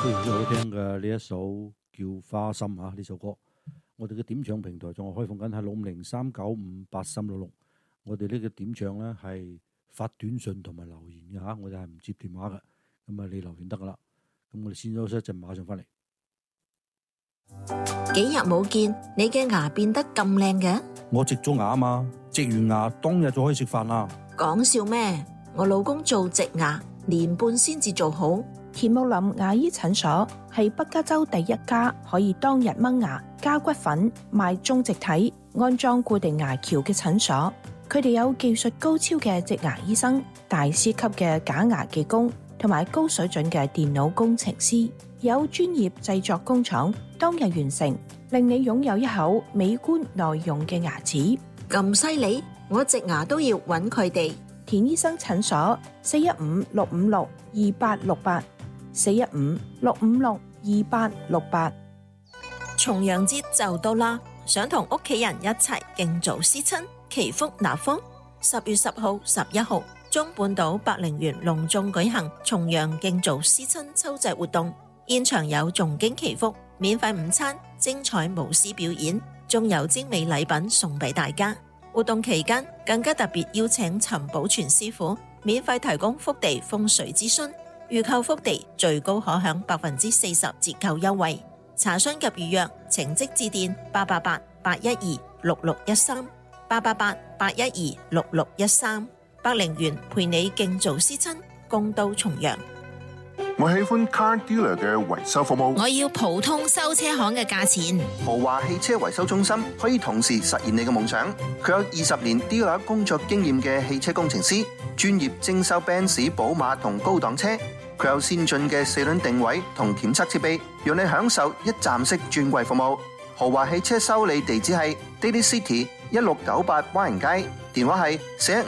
非常之好聽嘅呢一首叫《花心》啊！呢首歌，我哋嘅點唱平台仲係開放緊，係65039583666。我哋呢個點唱咧係發短信同埋留言嘅嚇，我哋係唔接電話嘅。咁啊，你留言得噶啦。咁我哋先休息一陣，馬上翻嚟。 幾日冇見，你嘅牙變得咁靚嘅？ 我植咗牙啊嘛，植完牙當日就可以食飯啦。 講笑咩？我老公做植牙，年半先至做好。 田木林牙醫診所係北加州第一家可以當日掹牙、加骨粉、賣中植體、安裝固定牙橋嘅診所。佢哋有技術高超嘅植牙醫生、大師級嘅假牙技工，同埋高水準嘅電腦工程師，有專業製作工廠，當日完成，令你擁有一口美觀耐用嘅牙齒。 咁犀利，我植牙都要揾佢哋。 田醫生診所415-656-2868，415-656-2868。 重陽節就到啦，想同屋企人一齊敬祖思親，祈福納福。10月10號、11號，中半島百靈園隆重舉行重陽敬祖思親秋祭活動，現場有誦經祈福、免費午餐、精彩舞獅表演，仲有精美禮品送俾大家。活動期間更加特別邀請陳寶全師傅免費提供福地風水諮詢，預購福地最高可享40%折扣優惠。查詢及預約請即致電888-812-6613，888-812-6613。百靈園陪你敬祖思親，共度重陽。 我喜歡 Car Dealer 嘅維修服務。 我要普通修車行嘅價錢。 豪華汽車維修中心可以同時實現你嘅夢想。佢有20年 dealer 工作經驗嘅汽車工程師，專業徵收 Benz、寶馬同高檔車。佢有先進嘅4輪定位同檢測設備，讓你享受一站式專櫃服務。豪華汽車修理地址係 Daly City 1698灣人街，電話係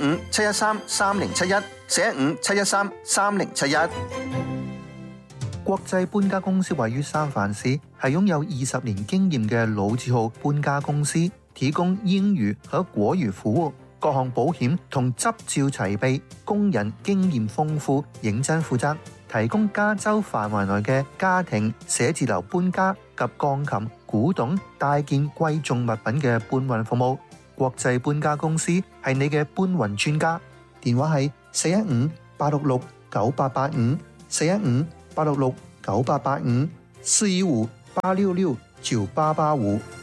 415-713-3071，415-713-3071。 國際搬家公司位於三藩市，係擁有20年經驗嘅老字號搬家公司，提供英語和國語服務，各項保險同執照齊備，工人經驗豐富，認真負責，提供加州範圍內嘅家庭、寫字樓搬家及鋼琴、古董、大件貴重物品嘅搬運服務。國際搬家公司係你嘅搬運專家，電話係415-866-9885，415-866-9885，415-866-9885。